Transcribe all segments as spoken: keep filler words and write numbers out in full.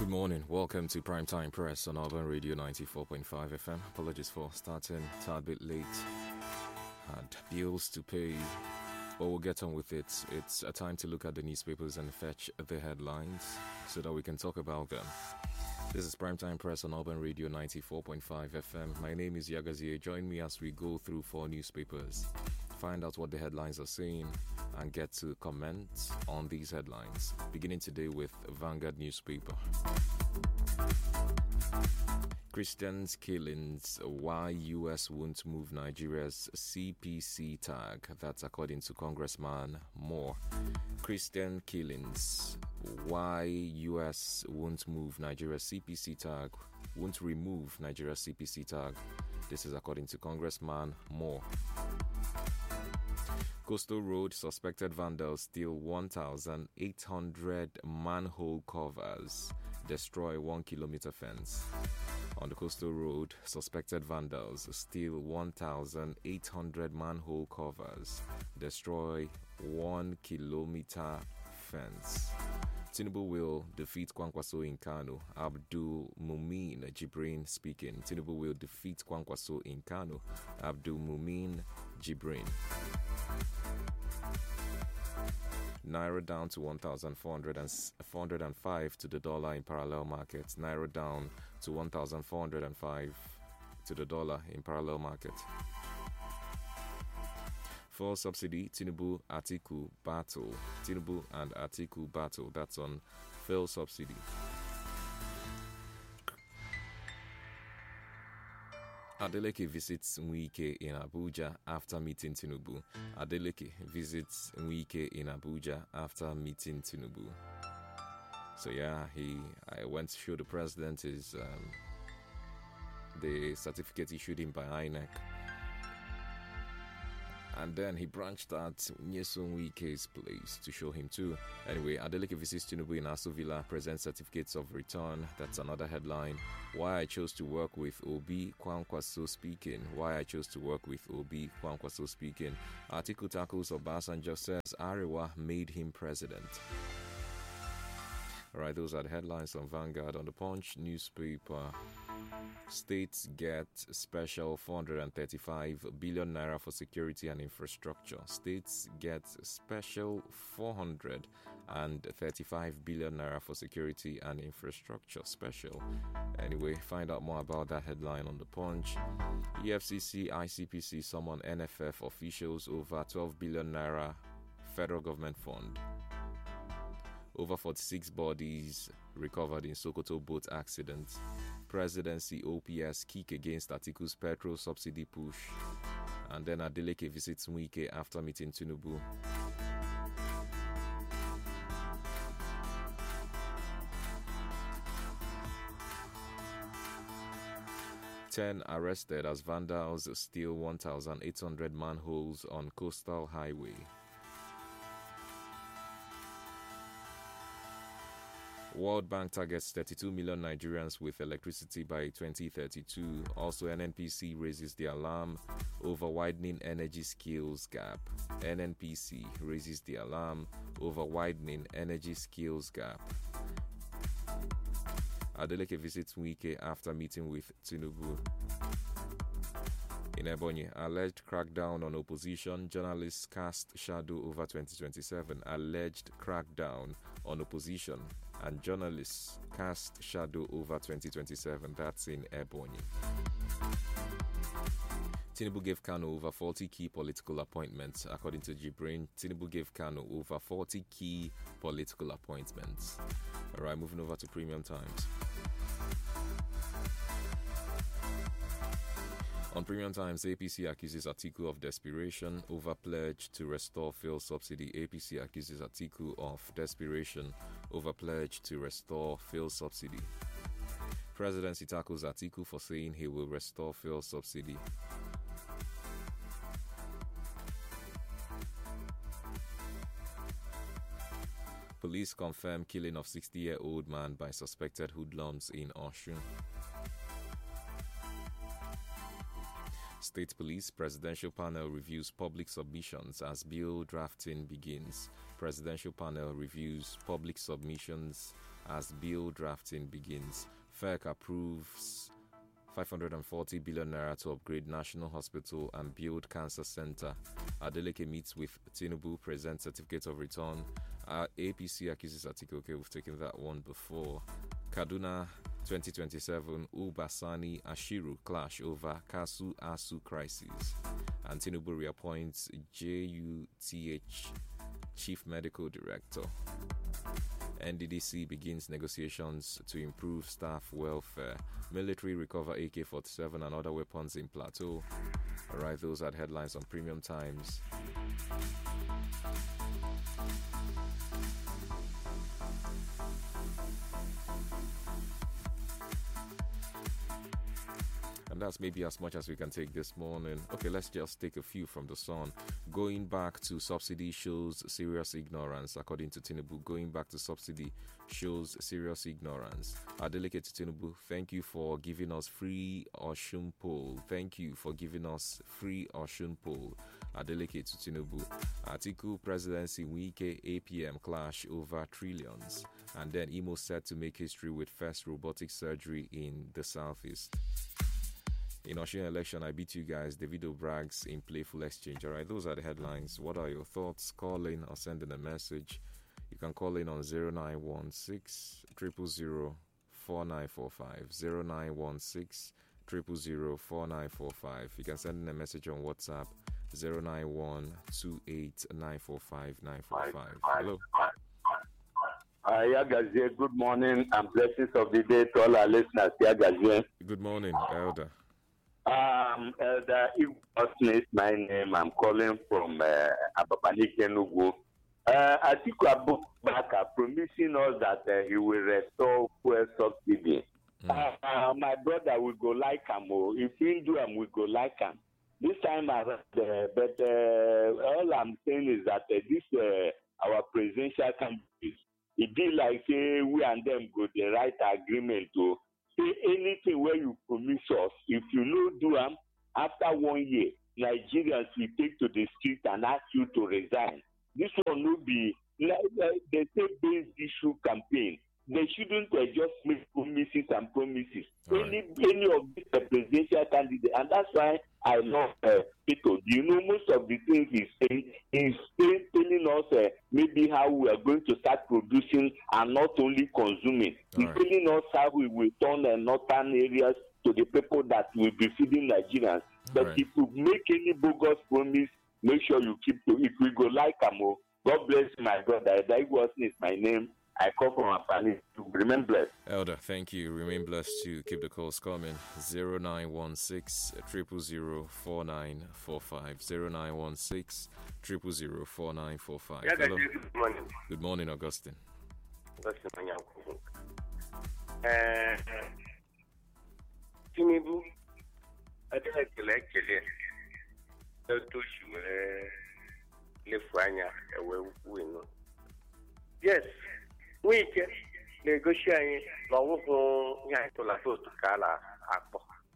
Good morning. Welcome to Primetime Press on Urban Radio ninety-four point five F M. Apologies for starting a tad bit late. Had bills to pay, but we'll get on with it. It's a time to look at the newspapers and fetch the headlines so that we can talk about them. This is Primetime Press on Urban Radio ninety-four point five F M. My name is Yagazie. Join me as we go through four newspapers, find out what the headlines are saying, and get to comment on these headlines. Beginning today with Vanguard newspaper. Christians killings, why U S won't move Nigeria's C P C tag. That's according to Congressman Moore. Christian killings, why U S won't move Nigeria's C P C tag, won't remove Nigeria's C P C tag. This is according to Congressman Moore. Coastal Road, suspected vandals steal one thousand eight hundred manhole covers, destroy one kilometer fence. On the Coastal Road, suspected vandals steal one thousand eight hundred manhole covers, destroy one kilometer fence. Tinubu will defeat Kwankwaso in Kano. Abdul Mumin Jibrin speaking. Tinubu will defeat Kwankwaso in Kano. Abdul Mumin Jibrin. Naira down to one thousand four hundred five to the dollar in parallel markets. Naira down to one thousand four hundred five to the dollar in parallel market. For subsidy, Tinubu Atiku battle. Tinubu and Atiku battle. That's on fuel subsidy. Adeleke visits Nwike in Abuja after meeting Tinubu. Adeleke visits Nwike in Abuja after meeting Tinubu. So yeah, he I went to show the president his um, the certificate issued him by I N E C. And then he branched out Nyesom Wike's place to show him too. Anyway, Adeleke visits Tinubu in Aso Villa, presents certificates of return. That's another headline. Why I chose to work with Obi Kwankwaso speaking. Why I chose to work with Obi Kwankwaso speaking. Article tackles Obasanjo says Arewa made him president. Alright, those are the headlines on Vanguard. On the Punch newspaper, states get special four hundred thirty-five billion naira for security and infrastructure. States get special four hundred thirty-five billion naira for security and infrastructure. Special. Anyway, find out more about that headline on the Punch. E F C C, I C P C summon N F F officials over twelve billion naira federal government fund. Over forty-six bodies recovered in Sokoto boat accident. Presidency O P S kick against Atiku's petrol subsidy push. And then Adeleke visits Nwike after meeting Tinubu. Ten arrested as vandals steal one thousand eight hundred manholes on coastal highway. World Bank targets thirty-two million Nigerians with electricity by twenty thirty-two. Also, N N P C raises the alarm over widening energy skills gap. N N P C raises the alarm over widening energy skills gap. Adeleke visits Wike after meeting with Tinubu. In Ebonyi, alleged crackdown on opposition, journalists cast shadow over twenty twenty-seven. Alleged crackdown on opposition and journalists cast shadow over twenty twenty-seven. That's in Ebonyi. Tinubu gave Kano over forty key political appointments. According to Jibrin, Tinubu gave Kano over forty key political appointments. All right, moving over to Premium Times. On Premium Times, A P C accuses Atiku of desperation over pledge to restore fuel subsidy. A P C accuses Atiku of desperation over pledge to restore fuel subsidy. Presidency tackles Atiku for saying he will restore fuel subsidy. Police confirm killing of sixty-year-old man by suspected hoodlums in Osun. State Police Presidential Panel reviews public submissions as bill drafting begins. Presidential Panel reviews public submissions as bill drafting begins. F E C approves five hundred forty billion naira to upgrade National Hospital and build Cancer Center. Adeleke meets with Tinubu, presents certificate of return. Uh, A P C accuses Atiku. Okay, we've taken that one before. Kaduna twenty twenty-seven, Ubasani Ashiru clash over Kasu Asu crisis. And Tinubu reappoints J U T H Chief Medical Director. N D D C begins negotiations to improve staff welfare. Military recover A K forty-seven and other weapons in Plateau. Alright, those are the headlines on Premium Times. And that's maybe as much as we can take this morning. Okay, let's just take a few from the Sun. Going back to subsidy shows serious ignorance, according to Tinubu. Going back to subsidy shows serious ignorance. Adeleke to Tinubu, thank you for giving us free Osun poll. Thank you for giving us free Osun poll. Adeleke to Tinubu. Atiku presidency, Wike A P M clash over trillions. And then Imo set to make history with first robotic surgery in the southeast. In Osun election, I beat you guys. Davido brags in playful exchange. All right, those are the headlines. What are your thoughts? Call in or send in a message. You can call in on zero nine one six, zero zero zero, four nine four five. zero nine one six, zero zero zero, four nine four five. You can send in a message on WhatsApp, zero nine one two eight nine four five nine four five. Hello. Uh, Yagazie, good morning and blessings of the day to all our listeners. Yagazie. Good morning, Elder. Um, Elder Igwe is my name. I'm calling from uh, Ababanike Nugu. Uh, Atiku Abubakar promising us that uh, he will restore fuel subsidy. Mm. Uh, uh, my brother will go like him. If he do him, we go like him. This time around, uh, but uh, all I'm saying is that uh, this uh, our presidential candidates, it be like say we and them go the right agreement to say anything where you promise us. If you no do them, after one year, Nigerians will take to the street and ask you to resign. This one will be like uh, they say based issue campaign. They shouldn't uh, just make promises and promises. Right. Any any of these uh, presidential candidates, and that's why I love uh, Peter. You know, most of the things he's saying, he's saying, telling us uh, maybe how we are going to start producing and not only consuming. He's right. telling us how we will turn uh, northern areas to the people that will be feeding Nigerians. But right. if you make any bogus promise, make sure you keep to it. We go like Amo. God bless my brother. That was my name. I call from my family to remain blessed. Elder, thank you. Remain blessed too. Keep the calls coming. zero nine one six, zero zero zero, four nine four five. zero nine one six, zero zero zero, four nine four five. Yeah, hello. Good morning. Good morning, Augustine. Augustine, uh, Tinubu, I think I select it. So to show Lefanya, we know. Yes. We can negotiate law for Yantola to Kala Akpo.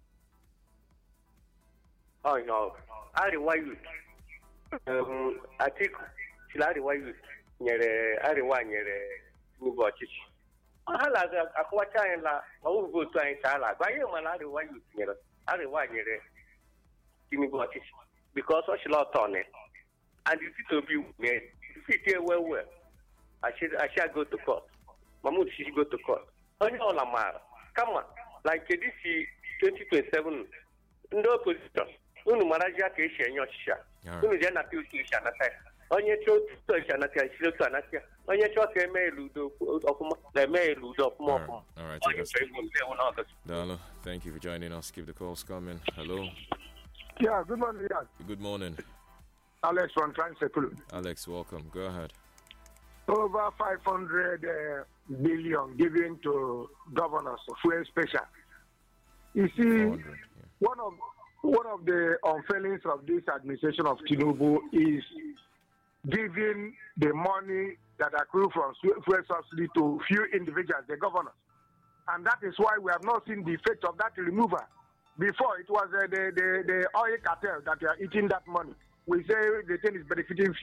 Oh, no. I rewire you. Um, I think I rewire you. Near I rewire you. Move watch. I like a quarter and la, I will go to a sala. By you, man, I rewire you. I rewire you. Because I should not on it. And if it will be made, if it well, well. I should I shall go to court. Mahmoud should go to court. Only all Amara. Come on. Like this twenty twenty seven no opposition. Unu maraja kesha nyosha. Unu jana piu kesha na sai. Onye cho to jana tia shiro to anatia. Onye cho ke me ludo ofuma. Le me ludo ofuma. All right. Dalo, thank you for joining us. Keep the calls coming. Hello. Yeah, good morning. Yeah. Good morning. Alex from Transekulu. Alex, welcome. Go ahead. Over five hundred uh, billion given to governors of fuel special. You see, yeah. one of one of the unfailings of this administration of Tinubu is giving the money that accrue from fuel subsidy to few individuals, the governors, and that is why we have not seen the effect of that removal. Before it was uh, the, the the oil cartel that are eating that money. We say the thing is benefiting few.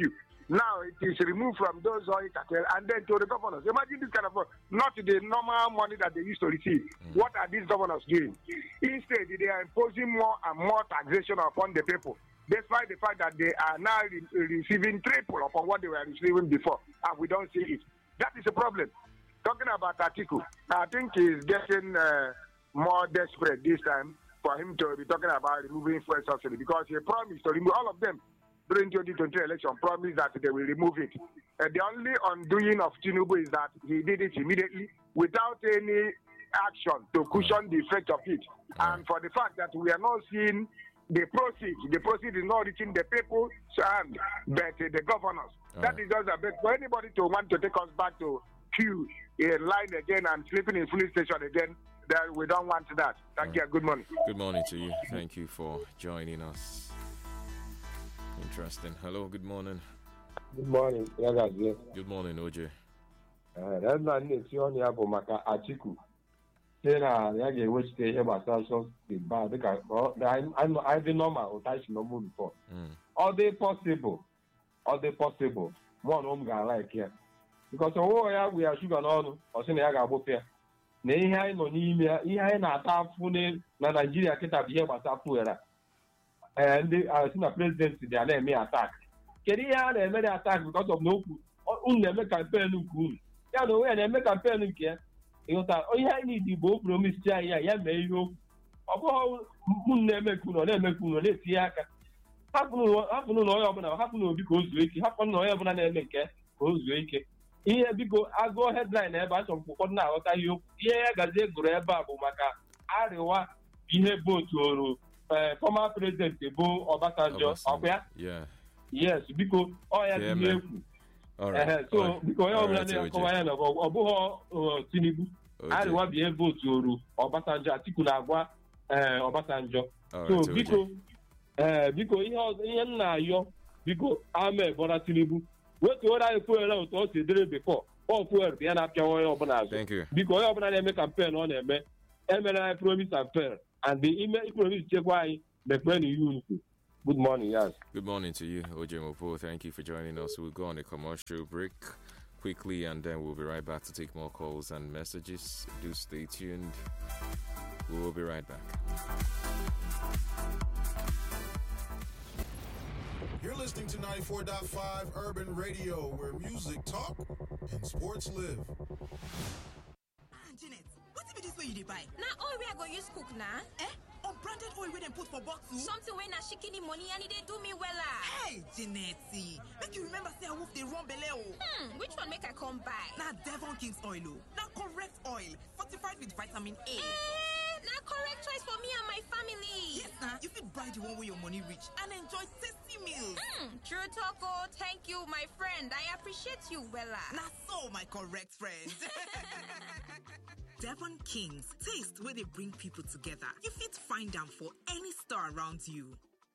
Now it is removed from those oil cartel and then to the governors. Imagine this kind of uh, not the normal money that they used to receive. Mm. What are these governors doing? Instead, they are imposing more and more taxation upon the people, despite the fact that they are now re- receiving triple upon what they were receiving before, and we don't see it. That is a problem. Talking about Atiku, I think he's getting uh, more desperate this time for him to be talking about removing fuel subsidy, because he promised to remove all of them during twenty twenty election, promised that they will remove it. Uh, the only undoing of Tinubu is that he did it immediately without any action to cushion the effect of it. And for the fact that we are not seeing the proceeds, the proceeds is not reaching the people's hand, but uh, the governors. All that right. is just a bit for anybody to want to take us back to queue in line again and sleeping in police station again. That we don't want that. Thank All you. Right. Good morning. Good morning to you. Thank you for joining us. Interesting. Hello, good morning. Good morning. Good morning, O J. That's not next year on the Abu Maka Atiku. Then I get which they have a social bad because I'm I didn't know my touch no move before. Are they possible? Are they possible? One home guy like here. Because oh yeah, we are sugar on or send a gabo pair. Na ihe anyị nọ n'ime ya, ihe anyị na-ata afụ na Nigeria kịta bụ ihe gbasara fuel. Eh, ndị asị na president dị a na-eme attack. Kedu ihe a na-eme dị attack because of n'okwu unu na-eme campaign nke unu. Ya na onwe ya na-eme campaign nke ya. Ịghọta ihe anyị dị bụ promise ya ya ya mee ihe okwu. Ọ bụghị unu na-eme nke unu na-eme nke unu na-etinye aka. Hapụnụ na onye ọbụla hapụnụ obi ka o zuo ike, hapụnụ na onye ọbụla na-eme nke ka o zuo ike. Ihe biko agụọ headline ebe achọ m ụfọdụ na-aghọta ihe okwu. Ihe ya gazie gụrụ ebe a bụ maka arịwa ihe votuoro former president bụ Obasanjo ọkwa ya? Yes, biko ọ ya dị egwu. So biko onye ọbụla na-akọwa ya na ọ bụghị Tinubu. Arịwa bụ ihe votuoro Obasanjo, Atiku na-agwa Obasanjo. So biko biko ihe m na-ayọ biko Ahmed Bola Tinubu wetuoro anyị fuel otu o si dịrị before ọ fuel bụ ya na-apịawa onye ọbụla azụ biko onye ọbụla na-eme campaign ọ na-eme emere anyị promise and fair and the ime promise chekwa anyị mekpe na ihe unu. Good morning, yes. Good morning to you, O J Mopo. Thank you for joining us. We'll go on a commercial break quickly and then we'll be right back to take more calls and messages. Do stay tuned. We will be right back. You're listening to ninety-four point five Urban Radio, where music talk and sports live. Janet, what if it is where you buy? Now all we are going to use cook now. Eh? Unbranded oil where they put for bottle? Something when I shikini money and they do me well. Hey, Janet, make you remember say I wolf the wrong belly. Hmm, which one make I come buy? Now Devon King's oil. Now correct oil, fortified with vitamin A. Eh, now correct choice for me and my family. Yes, now you fit buy the one where your money reach and enjoy tasty meals. Hmm, true talko. Thank you, my friend. I appreciate you, Wella. Now so, my correct friend. Devon Kings, taste where they bring people together. You fit find them for any store around you.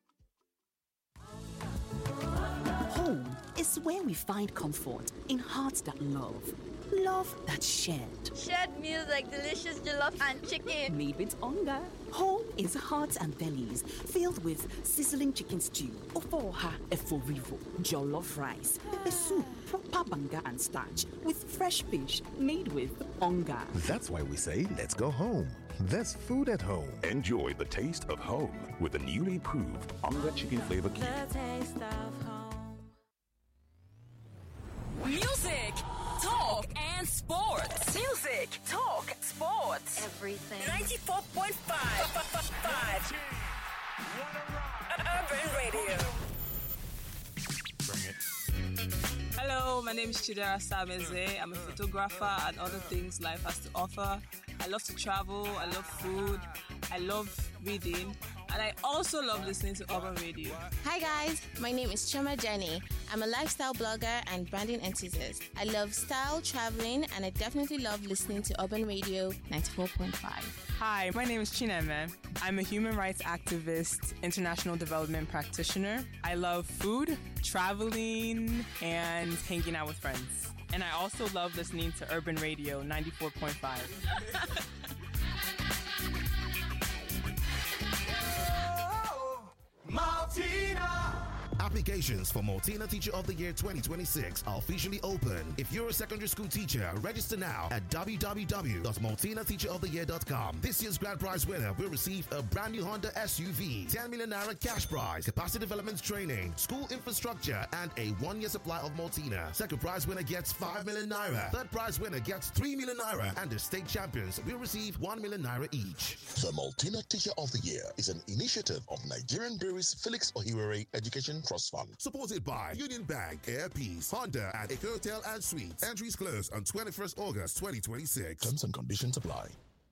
Home is where we find comfort in hearts that love. Love that's shared. Shared meals like delicious jollof and chicken. Made with hunger. Home is hearts and bellies filled with sizzling chicken stew, ofoha eforivo, jollof rice, pepper soup, proper banga and starch, with fresh fish made with hunger. That's why we say let's go home. There's food at home. Enjoy the taste of home with the newly approved Onga Chicken Flavor Cube. The taste of home. Music, talk, and sports. Music, talk, sports. Everything. ninety-four point five. Urban Radio. Bring it. Hello, my name is Chidera Sameze. I'm a photographer and other things life has to offer. I love to travel. I love food. I love reading. And I also love listening to Urban Radio. Hi guys, my name is Choma Jenny. I'm a lifestyle blogger and branding enthusiast. I love style, traveling, and I definitely love listening to Urban Radio ninety-four point five. Hi, my name is Chineme. I'm a human rights activist, international development practitioner. I love food, traveling, and hanging out with friends. And I also love listening to Urban Radio ninety-four point five. Martina! Applications for Multina Teacher of the Year twenty twenty-six are officially open. If you're a secondary school teacher, register now at w w w dot multina teacher of the year dot com. This year's grand prize winner will receive a brand new Honda S U V, ten million naira cash prize, capacity development training, school infrastructure, and a one-year supply of Multina. Second prize winner gets five million naira. Third prize winner gets three million naira, and the state champions will receive one million naira each. The Multina Teacher of the Year is an initiative of Nigerian Breweries Felix Ohiwere Education Trust Fund. Supported by Union Bank, Air Peace, Honda, and Eco Hotel and Suites. Entries close on twenty-first August twenty twenty-six. Terms and conditions apply.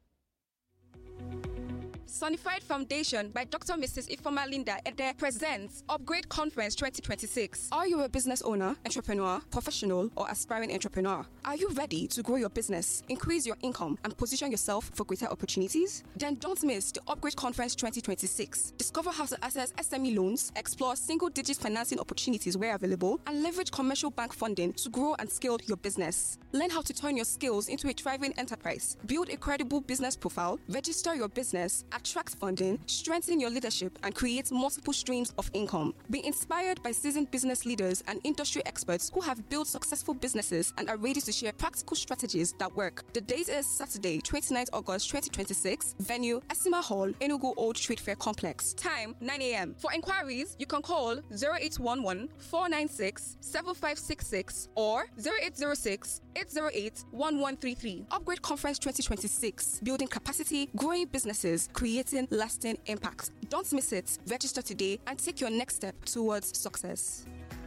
Sonified Foundation by Doctor Missus Ifoma Linda Ede presents Upgrade Conference twenty twenty-six. Are you a business owner, entrepreneur, professional, or aspiring entrepreneur? Are you ready to grow your business, increase your income, and position yourself for greater opportunities? Then don't miss the Upgrade Conference twenty twenty-six. Discover how to access S M E loans, explore single-digit financing opportunities where available, and leverage commercial bank funding to grow and scale your business. Learn how to turn your skills into a thriving enterprise, build a credible business profile, register your business, attract funding, strengthen your leadership, and create multiple streams of income. Be inspired by seasoned business leaders and industry experts who have built successful businesses and are ready to share practical strategies that work. The date is Saturday, twenty-ninth August twenty twenty-six. Venue, Esima Hall, Enugu Old Trade Fair Complex. Time, nine a m For inquiries, you can call zero eight one one, four nine six, seven five six six or zero eight zero six, eight zero eight, one one three three. Upgrade Conference twenty twenty-six. Building capacity, growing businesses, creating lasting impact. Don't miss it. Register today and take your next step towards success.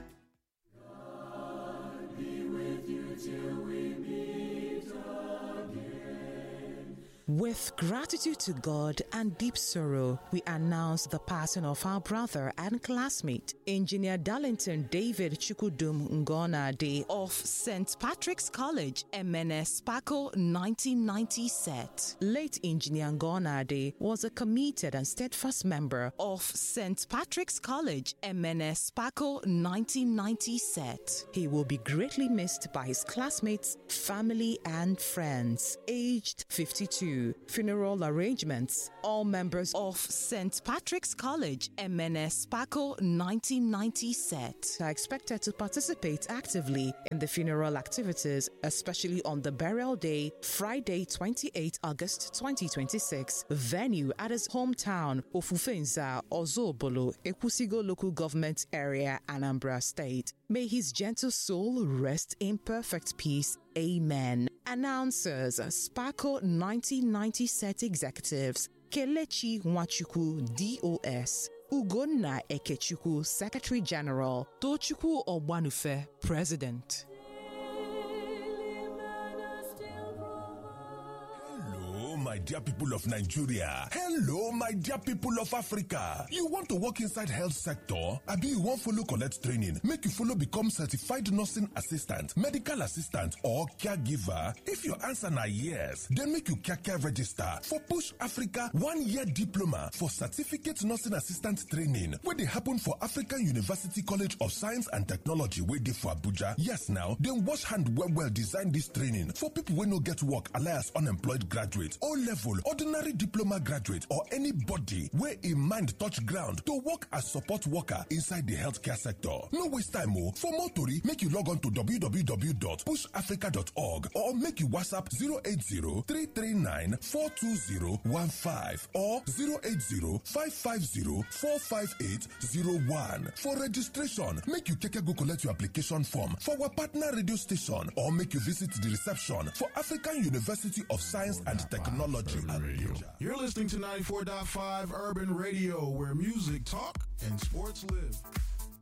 God be with you till we meet again. With gratitude to God and deep sorrow, we announce the passing of our brother and classmate, Engineer Darlington David Chukudum Ngonade of Saint Patrick's College, M N S Paco nineteen ninety set. Late Engineer Ngonade was a committed and steadfast member of Saint Patrick's College, M N S Paco nineteen ninety set. He will be greatly missed by his classmates, family, and friends. Aged fifty-two. Funeral arrangements. All members of Saint Patrick's College, M N S Paco nineteen ninety set are expected to participate actively in the funeral activities, especially on the burial day, Friday, twenty-eighth August twenty twenty-six. Venue at his hometown, Ofufenza, Ozobolo, Ekwusigo Local Government Area, Anambra State. May his gentle soul rest in perfect peace. Amen. Announcers, Spaco nineteen ninety set executives, Kelechi Nwachukwu, D O S, Ugonna Ekechukwu, Secretary General, Tochukwu Ogbanufe, President. My dear people of Nigeria. Hello, my dear people of Africa. You want to work inside health sector? Abi you want follow collect training? Make you follow become certified nursing assistant, medical assistant, or caregiver? If your answer na yes, then make you care register for Push Africa one-year diploma for certificate nursing assistant training, where they happen for African University College of Science and Technology, where they for Abuja. Yes, now, then wash hand well well design this training for people who no get work, alias unemployed graduates, or level, ordinary diploma graduate, or anybody where in mind touch ground to work as support worker inside the healthcare sector. No waste time, oh. For more tori, make you log on to w w w dot push africa dot org or make you WhatsApp zero eight zero, three three nine, four two zero one five or zero eight zero, five five zero, four five eight zero one. For registration, make you keke go collect your application form for our partner radio station or make you visit the reception for African University of Science and Technology. You're listening to ninety-four point five Urban Radio, where music, talk, and sports live.